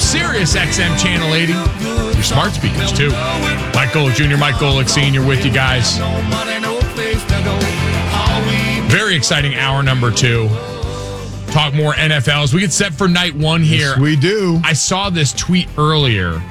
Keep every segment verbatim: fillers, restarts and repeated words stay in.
Sirius X M Channel eighty. Your smart speakers, too. Mike Golick Junior, Mike Golick Senior with you guys. Very exciting hour number two. Talk more N F L as we get set for night one here. Yes, we do. I saw this tweet earlier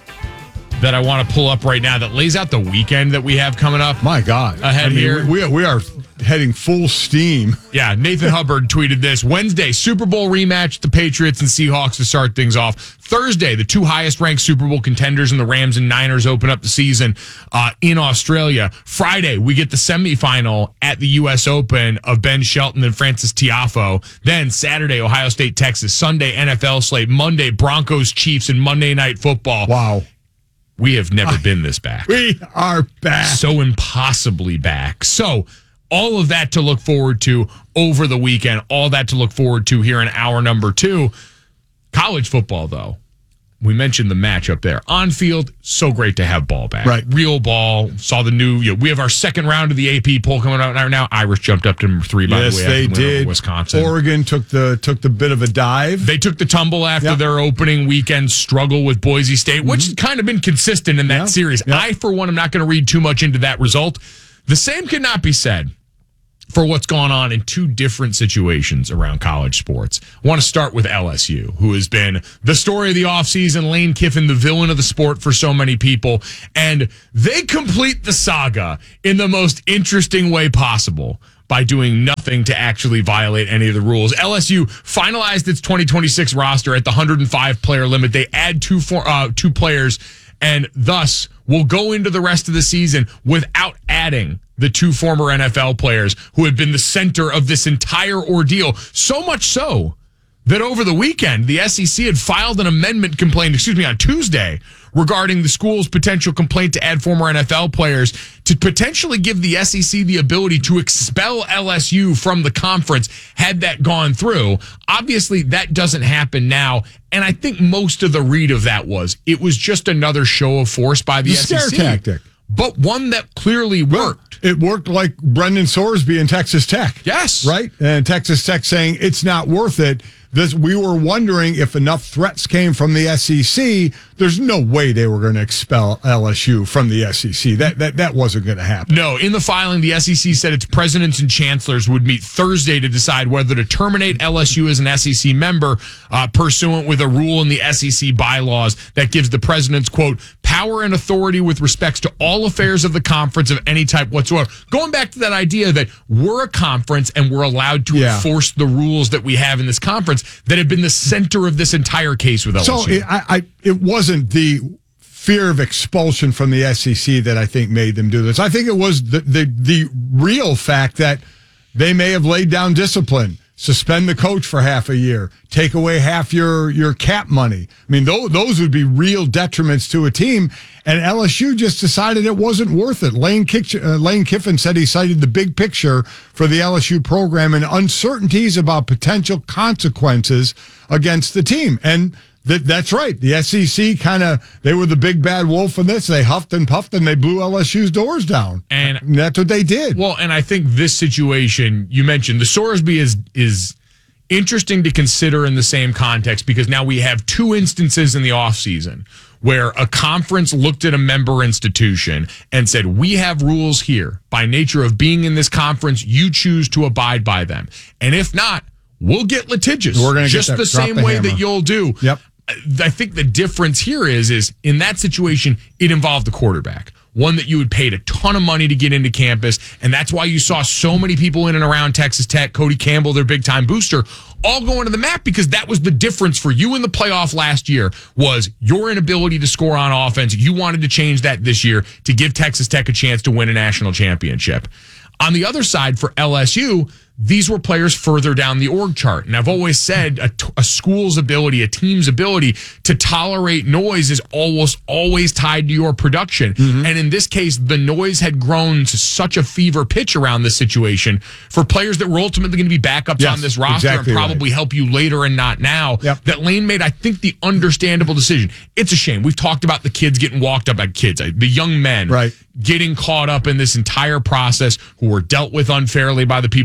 that I want to pull up right now that lays out the weekend that we have coming up. My God. Ahead I mean, here. We, we are heading full steam. Yeah, Nathan Hubbard tweeted this. Wednesday, Super Bowl rematch, the Patriots and Seahawks to start things off. Thursday, the two highest-ranked Super Bowl contenders and the Rams and Niners open up the season uh, in Australia. Friday, we get the semifinal at the U S Open of Ben Shelton and Francis Tiafoe. Then Saturday, Ohio State, Texas. Sunday, N F L slate. Monday, Broncos, Chiefs, and Monday Night Football. Wow. We have never been this back. We are back. So impossibly back. So all of that to look forward to over the weekend. All that to look forward to here in hour number two. College football, though. We mentioned the matchup there. On field, so great to have ball back. Right. Real ball. Saw the new, you know, we have our second round of the A P poll coming out right now. Irish jumped up to number three, by yes, the way. they after the win over did. Wisconsin. Oregon took the took the bit of a dive. They took the tumble after yep. their opening weekend struggle with Boise State, which has kind of been consistent in that yep. series. Yep. I, for one, am not going to read too much into that result. The same could not be said for what's gone on in two different situations around college sports. I want to start with L S U, who has been the story of the offseason, Lane Kiffin, the villain of the sport for so many people, and they complete the saga in the most interesting way possible by doing nothing to actually violate any of the rules. L S U finalized its twenty twenty-six roster at the one hundred five player limit. They add two for, uh, two players, and thus will go into the rest of the season without adding the two former N F L players who had been the center of this entire ordeal. So much so that over the weekend, the S E C had filed an amendment complaint, excuse me, on Tuesday, regarding the school's potential complaint to add former N F L players to potentially give the S E C the ability to expel L S U from the conference had that gone through. Obviously, that doesn't happen now. And I think most of the read of that was it was just another show of force by the, the S E C. Scare tactic. But one that clearly worked. It worked like Brendan Sorsby in Texas Tech. Yes. Right? And Texas Tech saying it's not worth it. This, we were wondering if enough threats came from the S E C. There's no way they were going to expel L S U from the S E C. That that that wasn't going to happen. No, in the filing, the S E C said its presidents and chancellors would meet Thursday to decide whether to terminate L S U as an S E C member, uh, pursuant with a rule in the S E C bylaws that gives the presidents, quote, power and authority with respects to all affairs of the conference of any type whatsoever. Going back to that idea that we're a conference and we're allowed to yeah. enforce the rules that we have in this conference that have been the center of this entire case with L S U. So it, I, I, it wasn't the fear of expulsion from the S E C that I think made them do this. I think it was the the, the real fact that they may have laid down discipline. Suspend the coach for half a year. Take away half your, your cap money. I mean, those, those would be real detriments to a team. And L S U just decided it wasn't worth it. Lane, Kick, uh, Lane Kiffin said he cited the big picture for the L S U program and uncertainties about potential consequences against the team. And th- that's right. The S E C kind of, they were the big bad wolf in this. They huffed and puffed and they blew L S U's doors down. And, and that's what they did. Well, and I think this situation, you mentioned, the Sorsby is is interesting to consider in the same context because now we have two instances in the offseason where a conference looked at a member institution and said, we have rules here. By nature of being in this conference, you choose to abide by them. And if not, we'll get litigious. We're gonna just get that, the same the way hammer. that you'll do. Yep. I think the difference here is, is in that situation, it involved the quarterback. One that you had paid a ton of money to get into campus, and that's why you saw so many people in and around Texas Tech, Cody Campbell, their big-time booster, all going to the map because that was the difference for you in the playoff last year was your inability to score on offense. You wanted to change that this year to give Texas Tech a chance to win a national championship. On the other side, for L S U, these were players further down the org chart. And I've always said a, t- a school's ability, a team's ability to tolerate noise is almost always tied to your production. Mm-hmm. And in this case, the noise had grown to such a fever pitch around this situation for players that were ultimately going to be backups yes, on this roster exactly and probably right. help you later and not now. Yep. That Lane made, I think, the understandable decision. It's a shame. We've talked about the kids getting walked up by kids, the young men right. getting caught up in this entire process who were dealt with unfairly by the people that exactly.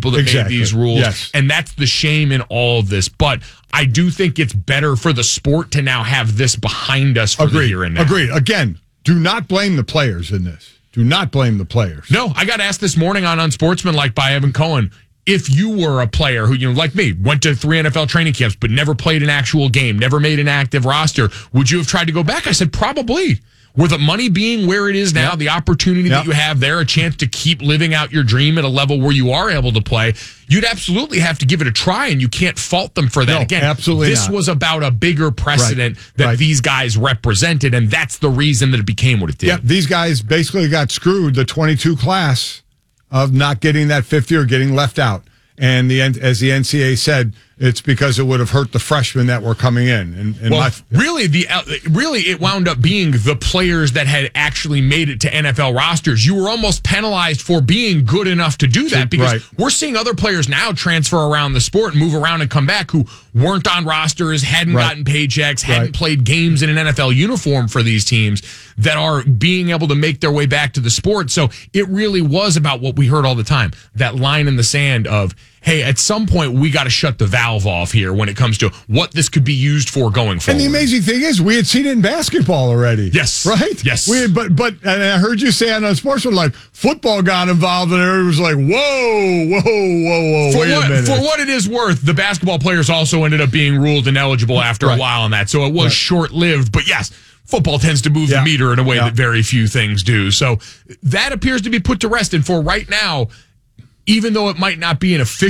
Exactly. these rules. Yes. And that's the shame in all of this. But I do think it's better for the sport to now have this behind us for Agreed. the here and now. Agreed. Again, do not blame the players in this. Do not blame the players. No, I got asked this morning on Unsportsmanlike by Evan Cohen, if you were a player who, you know, like me, went to three N F L training camps, but never played an actual game, never made an active roster, would you have tried to go back? I said, probably. With the money being where it is now, yep. the opportunity yep. that you have there, a chance to keep living out your dream at a level where you are able to play, you'd absolutely have to give it a try, and you can't fault them for that. No, Again, absolutely this not. was about a bigger precedent right. that right. these guys represented, and that's the reason that it became what it did. Yeah, these guys basically got screwed, the twenty-two class, of not getting that fifth year, getting left out. And the as the N C A A said, it's because it would have hurt the freshmen that were coming in. And, and well, my, really, the really, it wound up being the players that had actually made it to N F L rosters. You were almost penalized for being good enough to do that, because right. we're seeing other players now transfer around the sport and move around and come back who weren't on rosters, hadn't right. gotten paychecks, hadn't right. played games in an N F L uniform for these teams, that are being able to make their way back to the sport. So it really was about what we heard all the time, that line in the sand of, hey, at some point we got to shut the valve off here when it comes to what this could be used for going forward. And the amazing thing is, we had seen it in basketball already. Yes. Right? Yes. We had, but, but, and I heard you say on Unsportsmanlike, football got involved, and everybody was like, whoa, whoa, whoa, whoa, for wait what, a minute. For what it is worth, the basketball players also ended up being ruled ineligible after right. a while on that. So it was right. short-lived. But yes, football tends to move yeah. the meter in a way yeah. that very few things do. So that appears to be put to rest. And for right now, even though it might not be an official